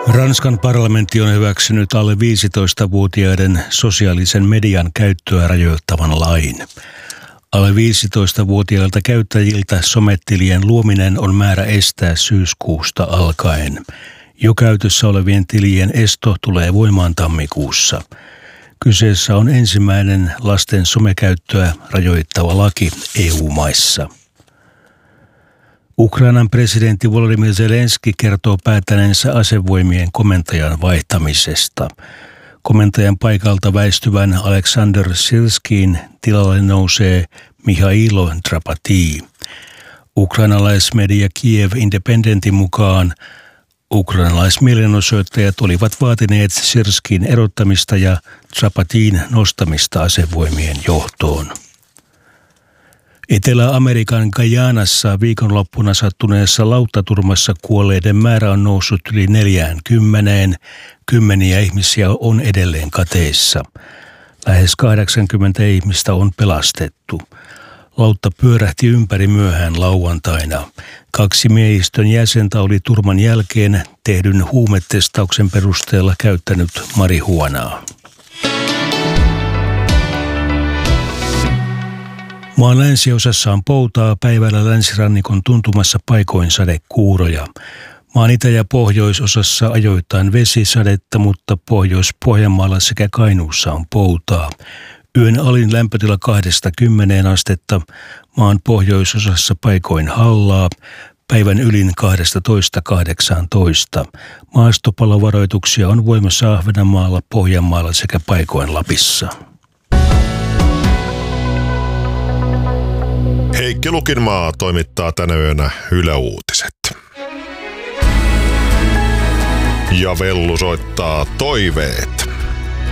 Ranskan parlamentti on hyväksynyt alle 15-vuotiaiden sosiaalisen median käyttöä rajoittavan lain. Alle 15-vuotiailta käyttäjiltä sometilien luominen on määrä estää syyskuusta alkaen. Jo käytössä olevien tilien esto tulee voimaan tammikuussa. Kyseessä on ensimmäinen lasten somekäyttöä rajoittava laki EU-maissa. Ukrainan presidentti Volodymyr Zelenski kertoo päättäneensä asevoimien komentajan vaihtamisesta. Komentajan paikalta väistyvän Aleksander Syrskyin tilalle nousee Mihailo Drapati. Ukrainalaismedia Kiev Independentin mukaan ukrainalaismielenosoittajat olivat vaatineet Syrskyin erottamista ja Drapatin nostamista asevoimien johtoon. Etelä-Amerikan Guyanassa viikonloppuna sattuneessa lauttaturmassa kuolleiden määrä on noussut yli 40. Kymmeniä ihmisiä on edelleen kateissa. Lähes 80 ihmistä on pelastettu. Lautta pyörähti ympäri myöhään lauantaina. 2 miehistön jäsentä oli turman jälkeen tehdyn huumetestauksen perusteella käyttänyt marihuanaa. Maan länsiosassa on poutaa, päivällä länsirannikon tuntumassa paikoin sadekuuroja. Maan itä- ja pohjoisosassa ajoittain vesisadetta, mutta Pohjois-Pohjanmaalla sekä Kainuussa on poutaa. Yön alin lämpötila 2–10 astetta, maan pohjoisosassa paikoin hallaa, päivän ylin 12–18. Maastopalovaroituksia on voimassa Ahvenanmaalla, Pohjanmaalla sekä paikoin Lapissa. Heikki Lukinmaa toimittaa tänä yönä Yle Uutiset. Ja Vellu soittaa toiveet.